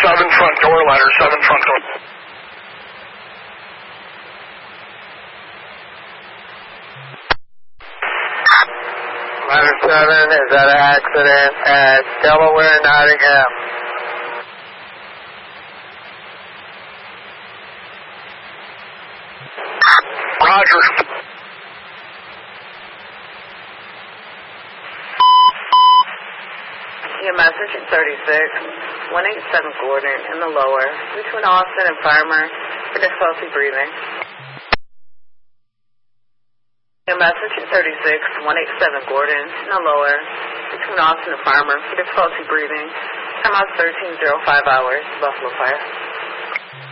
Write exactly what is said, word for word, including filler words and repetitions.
seven front door ladder, seven front door. Ladder seven is at an accident at Delaware, Nottingham. Roger. Your message at thirty-six, one eighty-seven Gordon in the lower, between Austin and Farmer, for difficulty breathing. Your message at thirty-six, one eighty-seven Gordon in the lower, between Austin and Farmer, for difficulty breathing. Time out thirteen oh five hours, Buffalo Fire.